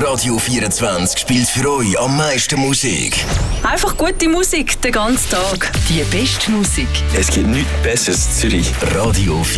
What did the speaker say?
Radio 24 spielt für euch am meisten Musik. Einfach gute Musik den ganzen Tag. Die beste Musik. Es gibt nichts Besseres in Zürich. Radio